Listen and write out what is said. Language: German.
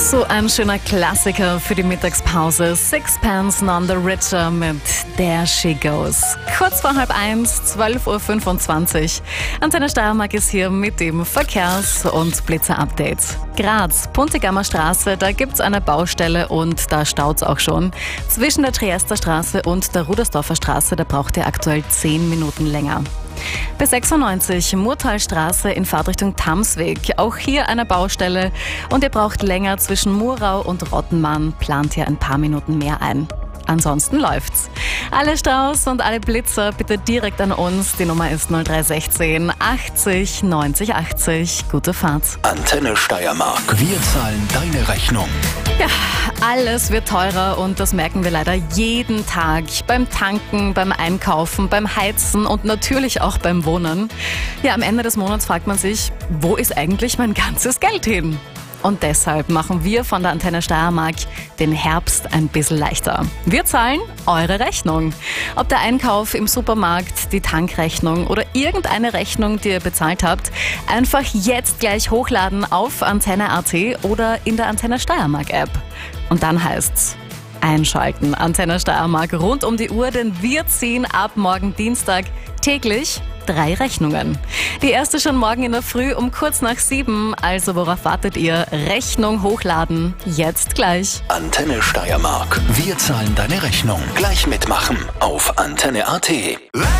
So ein schöner Klassiker für die Mittagspause. Sixpence None the Richer mit There She Goes. Kurz vor 12:30, 12:25 Uhr. Antenne Steiermark ist hier mit dem Verkehrs- und Blitzer-Update. Graz, Puntigammer Straße, da gibt's eine Baustelle und da staut's auch schon. Zwischen der Triester Straße und der Rudersdorfer Straße, da braucht ihr aktuell 10 Minuten länger. B96 Murtalstraße in Fahrtrichtung Tamsweg. Auch hier eine Baustelle und ihr braucht länger zwischen Murau und Rottenmann. Plant ihr ein paar Minuten mehr ein. Ansonsten läuft's. Alle Staus und alle Blitzer bitte direkt an uns. Die Nummer ist 0316 80 90 80. Gute Fahrt. Antenne Steiermark. Wir zahlen deine Rechnung. Ja, alles wird teurer und das merken wir leider jeden Tag. Beim Tanken, beim Einkaufen, beim Heizen und natürlich auch beim Wohnen. Ja, am Ende des Monats fragt man sich, wo ist eigentlich mein ganzes Geld hin? Und deshalb machen wir von der Antenne Steiermark den Herbst ein bisschen leichter. Wir zahlen eure Rechnung. Ob der Einkauf im Supermarkt, die Tankrechnung oder irgendeine Rechnung, die ihr bezahlt habt, einfach jetzt gleich hochladen auf Antenne.at oder in der Antenne Steiermark App. Und dann heißt's einschalten. Antenne Steiermark rund um die Uhr, denn wir ziehen ab morgen Dienstag täglich 3 Rechnungen. Die erste schon morgen in der Früh um kurz nach 7. Also worauf wartet ihr? Rechnung hochladen. Jetzt gleich. Antenne Steiermark. Wir zahlen deine Rechnung. Gleich mitmachen auf Antenne.at.